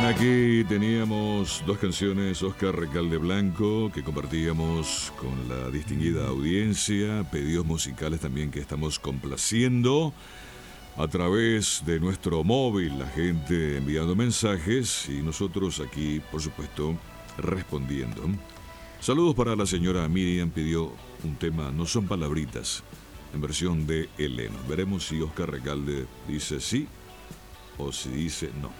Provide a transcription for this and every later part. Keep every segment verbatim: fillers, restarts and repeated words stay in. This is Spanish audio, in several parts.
Aquí teníamos dos canciones, Oscar Recalde Blanco, que compartíamos con la distinguida audiencia, pedidos musicales también que estamos complaciendo a través de nuestro móvil, la gente enviando mensajes y nosotros aquí, por supuesto, respondiendo. Saludos para la señora Miriam, pidió un tema, No son palabritas, en versión de Eleno. Veremos si Oscar Recalde dice sí o si dice no.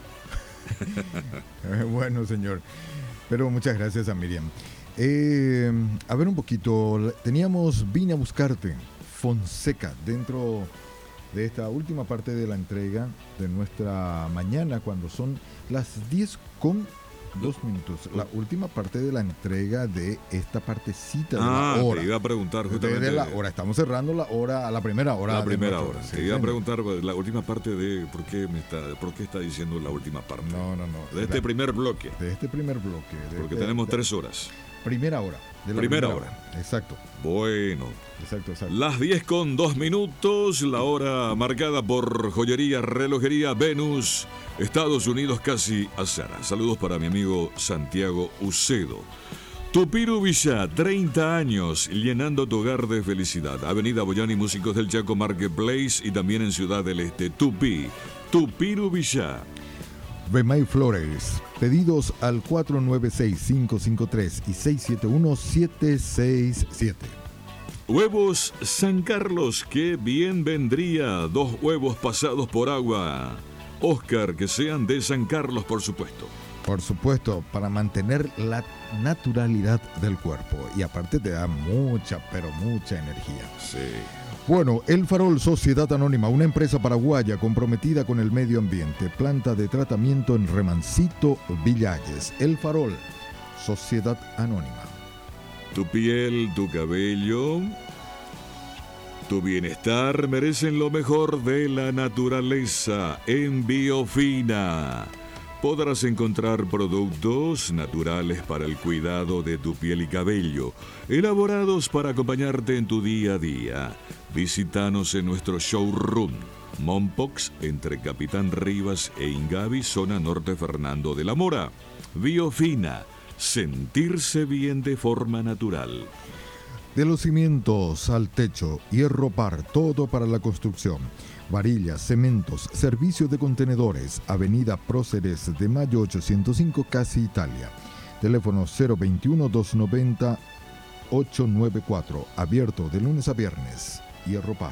Bueno, señor, pero muchas gracias a Miriam. Eh, a ver un poquito, teníamos Vine a Buscarte, Fonseca, dentro de esta última parte de la entrega de nuestra mañana, cuando son las diez con dos minutos. La última parte de la entrega de esta partecita de ah, la hora. Te iba a preguntar justamente. De la hora, estamos cerrando la hora, a la primera hora. La primera hora. Sí, te iba a preguntar la última parte de por qué me está, por qué está diciendo la última parte. No, no, no. De este la, primer bloque. De este primer bloque. De Porque este, tenemos de, tres horas. Primera hora. De la primera, primera hora. hora. Exacto. Bueno. Exacto, exacto. Las diez con dos minutos, la hora marcada por Joyería Relojería Venus, Estados Unidos, casi Azara. Saludos para mi amigo Santiago Ucedo. Tupiru Villa, treinta años, llenando tu hogar de felicidad. Avenida Boyani, Músicos del Chaco Marketplace y también en Ciudad del Este. Tupi, Tupiru Villa. Bemay Flores, pedidos al cuatro nueve seis, cinco cinco tres y seis siete uno, siete seis siete. Huevos San Carlos, qué bien vendría, dos huevos pasados por agua. Oscar, que sean de San Carlos, por supuesto. Por supuesto, para mantener la naturalidad del cuerpo. Y aparte te da mucha, pero mucha energía. Sí. Bueno, El Farol Sociedad Anónima, una empresa paraguaya comprometida con el medio ambiente. Planta de tratamiento en Remancito, Villalles. El Farol Sociedad Anónima. Tu piel, tu cabello, tu bienestar merecen lo mejor de la naturaleza en Biofina. Podrás encontrar productos naturales para el cuidado de tu piel y cabello, elaborados para acompañarte en tu día a día. Visítanos en nuestro showroom, Mompox, entre Capitán Rivas e Ingavi, zona norte Fernando de la Mora. Biofina. Sentirse bien de forma natural. De los cimientos al techo, hierro par, todo para la construcción. Varillas, cementos, servicio de contenedores. Avenida Próceres de Mayo ochocientos cinco, Casi Italia. Teléfono cero veintiuno, doscientos noventa, ochocientos noventa y cuatro. Abierto de lunes a viernes. Hierro par.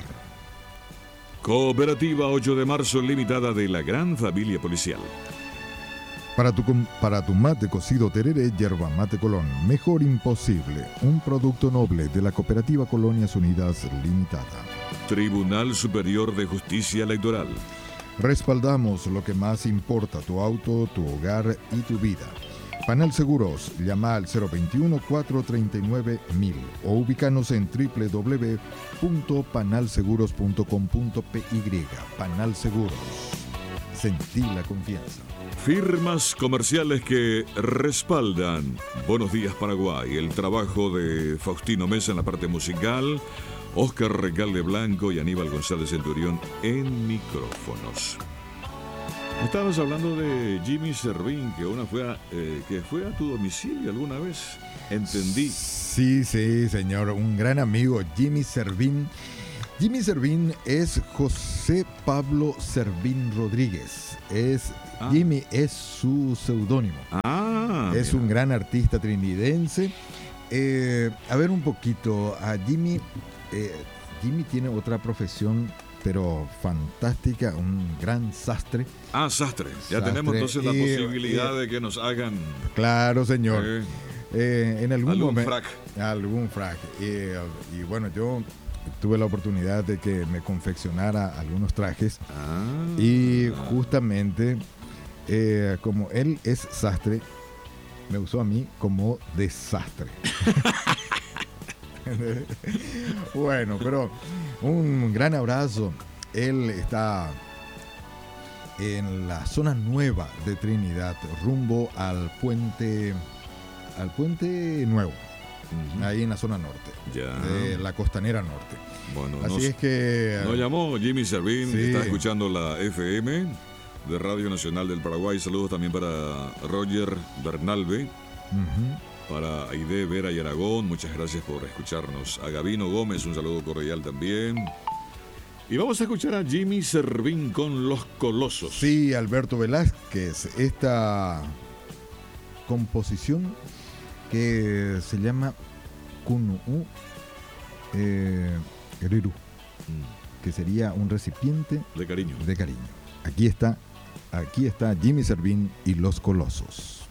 Cooperativa ocho de marzo Limitada de la Gran Familia Policial. Para tu, para tu mate cocido tereré, yerba mate Colón, mejor imposible, un producto noble de la Cooperativa Colonias Unidas Limitada. Tribunal Superior de Justicia Electoral. Respaldamos lo que más importa, tu auto, tu hogar y tu vida. Panal Seguros, llama al cero veintiuno, cuatrocientos treinta y nueve, mil o ubícanos en doble u doble u doble u punto panal seguros punto com punto p y. Panal Seguros, sentí la confianza. Firmas comerciales que respaldan Buenos Días Paraguay, el trabajo de Faustino Mesa en la parte musical, Oscar Recalde Blanco y Aníbal González Centurión en micrófonos. Estabas hablando de Jimmy Servín, que una fue a, eh, que fue a tu domicilio alguna vez, entendí. Sí, sí, señor, un gran amigo, Jimmy Servín. Jimmy Servín es José Pablo Servín Rodríguez. Es ah. Jimmy es su seudónimo. Ah, es mira. Un gran artista trinitense. Eh, a ver un poquito a Jimmy. Eh, Jimmy tiene otra profesión, pero fantástica, un gran sastre. Ah, sastre. Ya sastre. Tenemos entonces la y, posibilidad y, de que nos hagan. Claro, señor. Eh, eh, en algún, algún momento. Frac. Algún frac. Y, y bueno, yo tuve la oportunidad de que me confeccionara algunos trajes. Ah. Y justamente, eh, como él es sastre, me usó a mí como desastre. Bueno, pero un gran abrazo. Él está en la zona nueva de Trinidad, rumbo al puente, al puente nuevo. Uh-huh. Ahí en la zona norte, ya. De la costanera norte. Bueno, así nos, es que nos llamó Jimmy Servín, sí. Está escuchando la F M de Radio Nacional del Paraguay. Saludos también para Roger Bernalve, Ujú. para Aide Vera y Aragón. Muchas gracias por escucharnos. A Gabino Gómez, un saludo cordial también. Y vamos a escuchar a Jimmy Servín con Los Colosos. Sí, Alberto Velázquez, esta composición que se llama Kunu'u eh, Riru, Mm, que sería un recipiente de cariño. de cariño. Aquí está, aquí está Jimmy Servín y Los Colosos.